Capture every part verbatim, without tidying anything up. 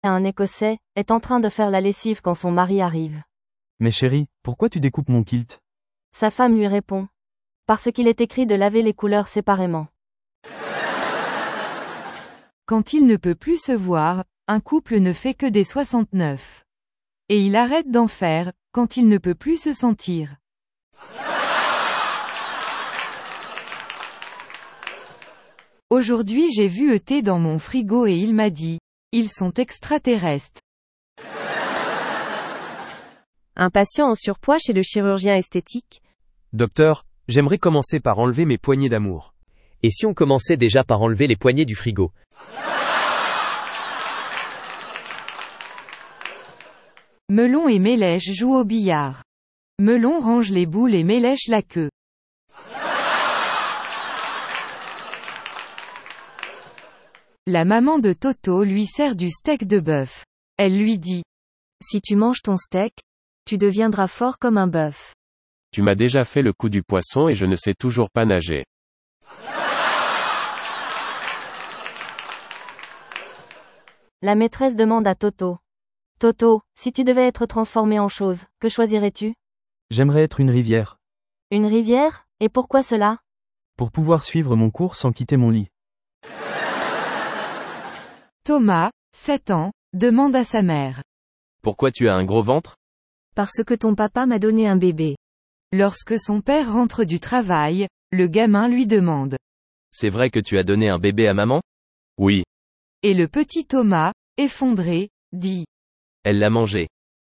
Un Écossais est en train de faire la lessive quand son mari arrive. Mais chérie, pourquoi tu découpes mon kilt? Sa femme lui répond. Parce qu'il est écrit de laver les couleurs séparément. Quand il ne peut plus se voir, un couple ne fait que des soixante-neuf. Et il arrête d'en faire, quand il ne peut plus se sentir. Aujourd'hui j'ai vu E T dans mon frigo et il m'a dit, ils sont extraterrestres. Un patient en surpoids chez le chirurgien esthétique. Docteur, j'aimerais commencer par enlever mes poignées d'amour. Et si on commençait déjà par enlever les poignées du frigo? Melon et Mélèche jouent au billard. Melon range les boules et Mélèche la queue. La maman de Toto lui sert du steak de bœuf. Elle lui dit: Si tu manges ton steak, tu deviendras fort comme un bœuf. Tu m'as déjà fait le coup du poisson et je ne sais toujours pas nager. La maîtresse demande à Toto. Toto, si tu devais être transformé en chose, que choisirais-tu? J'aimerais être une rivière. Une rivière? Et pourquoi cela? Pour pouvoir suivre mon cours sans quitter mon lit. Thomas, sept ans, demande à sa mère. Pourquoi tu as un gros ventre? Parce que ton papa m'a donné un bébé. Lorsque son père rentre du travail, le gamin lui demande. C'est vrai que tu as donné un bébé à maman? Oui. Et le petit Thomas, effondré, dit. Elle l'a mangé.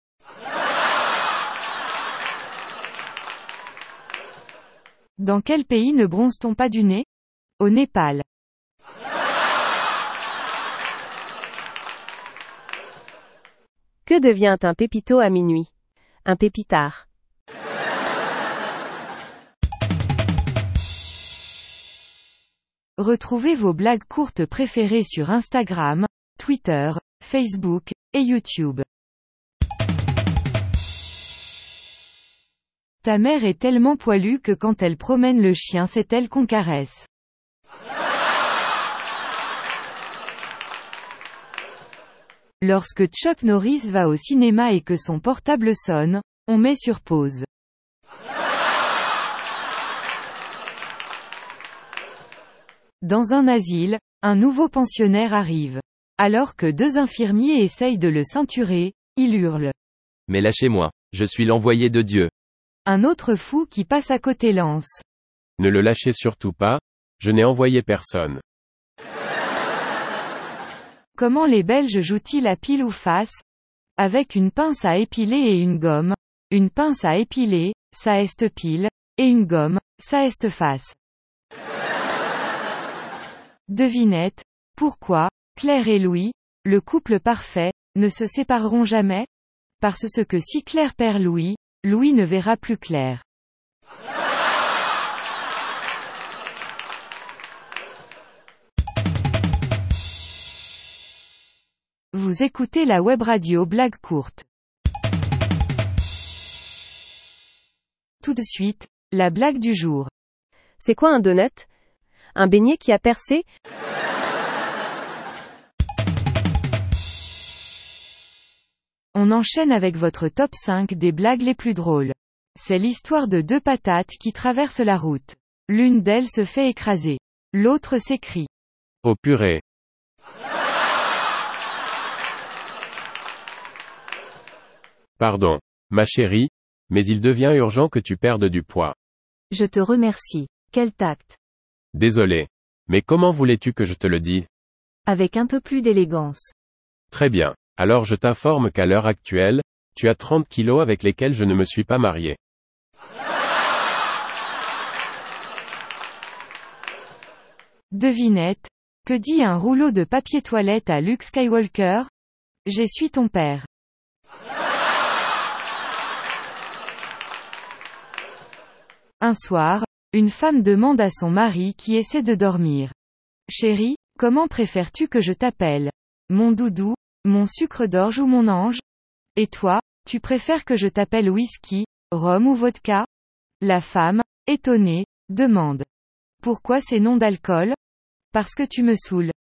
Dans quel pays ne bronze-t-on pas du nez? Au Népal. Que devient un pépito à minuit? Un pépitard. Retrouvez vos blagues courtes préférées sur Instagram, Twitter, Facebook, et YouTube. Ta mère est tellement poilue que quand elle promène le chien c'est elle qu'on caresse. Lorsque Chuck Norris va au cinéma et que son portable sonne, on met sur pause. Dans un asile, un nouveau pensionnaire arrive. Alors que deux infirmiers essayent de le ceinturer, il hurle. Mais lâchez-moi, je suis l'envoyé de Dieu. Un autre fou qui passe à côté lance. Ne le lâchez surtout pas, je n'ai envoyé personne. Comment les Belges jouent-ils à pile ou face? Avec une pince à épiler et une gomme. Une pince à épiler, ça est pile, et une gomme, ça est face. Devinette. Pourquoi, Claire et Louis, le couple parfait, ne se sépareront jamais? Parce que si Claire perd Louis, Louis ne verra plus Claire. Vous écoutez la web radio Blague courte. Tout de suite, la blague du jour. C'est quoi un donut? Un beignet qui a percé? On enchaîne avec votre top cinq des blagues les plus drôles. C'est l'histoire de deux patates qui traversent la route. L'une d'elles se fait écraser. L'autre s'écrie. Oh purée. Pardon, ma chérie, mais il devient urgent que tu perdes du poids. Je te remercie. Quel tact. Désolé. Mais comment voulais-tu que je te le dise? Avec un peu plus d'élégance. Très bien. Alors je t'informe qu'à l'heure actuelle, tu as trente kilos avec lesquels je ne me suis pas marié. Devinette. Que dit un rouleau de papier toilette à Luke Skywalker? J'essuie ton père. Un soir, une femme demande à son mari qui essaie de dormir. Chérie, comment préfères-tu que je t'appelle? Mon doudou, mon sucre d'orge ou mon ange? Et toi, tu préfères que je t'appelle whisky, rhum ou vodka? La femme, étonnée, demande. Pourquoi ces noms d'alcool? Parce que tu me saoules.